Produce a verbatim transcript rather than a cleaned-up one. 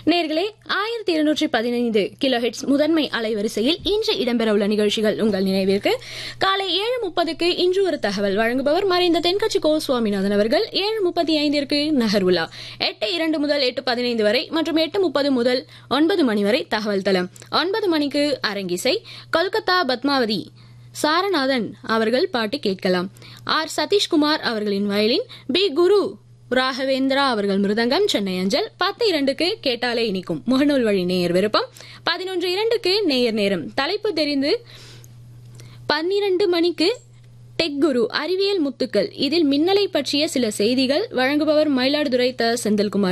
நேர்களே, ஆயிரத்தி இருநூற்றி பதினைந்து கிலோ ஹெட்ஸ் முதன்மை அலைவரிசையில் இன்று இடம்பெறவுள்ள நிகழ்ச்சிகள் உங்கள் நினைவிற்கு. காலை ஏழு முப்பதுக்கு இன்று ஒரு தகவல் வழங்குபவர் மறைந்த தென்கட்சி கோ சுவாமிநாதன் அவர்கள். ஏழு முப்பத்தி ஐந்திற்கு நகர்வுலா. எட்டு இரண்டு முதல் எட்டு பதினைந்து வரை மற்றும் எட்டு முப்பது முதல் ஒன்பது மணி வரை தகவல் தளம். ஒன்பது மணிக்கு அரங்கிசை. கொல்கத்தா பத்மாவதி சாரநாதன் அவர்கள் பாட்டு கேட்கலாம். ஆர் சதீஷ்குமார் அவர்களின் வயலின், பி குரு ராகவேந்திரா அவர்கள் மிருதங்கம், சென்னை அஞ்சல். பத்து இரண்டுக்கு கேட்டாலே இனிக்கும் முகநூல் வழி நேயர் விருப்பம். பதினொன்று இரண்டுக்கு நேயர் நேரம் தலைப்பு தெரிந்து. பன்னிரண்டு மணிக்கு டெக் குரு அறிவியல் முத்துக்கள், இதில் மின்னலை பற்றிய சில செய்திகள் வழங்குபவர் மயிலாடுதுறை த செந்தில்குமார்